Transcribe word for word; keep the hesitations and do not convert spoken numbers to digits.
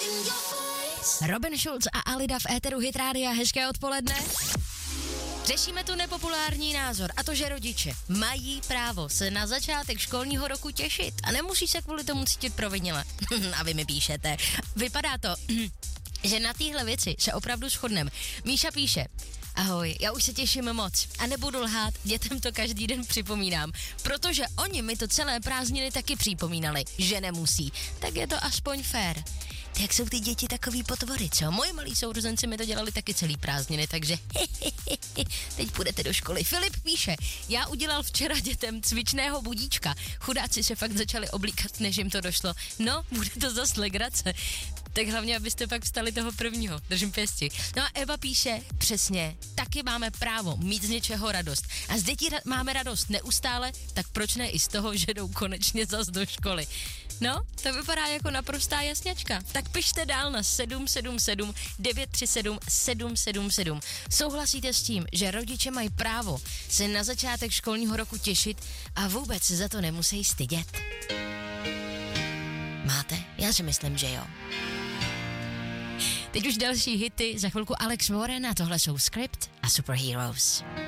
Robin Schulz a Alida v éteru Hit Rádia, hezké odpoledne. Řešíme tu nepopulární názor a to, že rodiče mají právo se na začátek školního roku těšit a nemusí se kvůli tomu cítit provinile. A vy mi píšete. Vypadá to, že na téhle věci se opravdu shodneme. Míša píše: ahoj, já už se těším moc a nebudu lhát, dětem to každý den připomínám, protože oni mi to celé prázdniny taky připomínali, že nemusí, tak je to aspoň fér. Jak jsou ty děti takový potvory, co? Moji malí sourozenci mi to dělali taky celý prázdniny, takže teď půjdete do školy. Filip píše: já udělal včera dětem cvičného budíčka, chudáci se fakt začali oblíkat, než jim to došlo. No, bude to zas legrace. Tak hlavně, abyste pak vstali toho prvního. Držím pěsti. No a Eva píše: přesně, taky máme právo mít z něčeho radost. A z dětí ra- máme radost neustále, tak proč ne i z toho, že jdou konečně zas do školy. No, to vypadá jako naprostá jasňačka. Tak pište dál na sedm sedm sedm devět tři sedm sedm sedm sedm. Souhlasíte s tím, že rodiče mají právo se na začátek školního roku těšit a vůbec se za to nemusí stydět? Máte? Já si myslím, že jo. Teď už další hity, za chvilku Alex Warren a tohle jsou Script a Superheroes.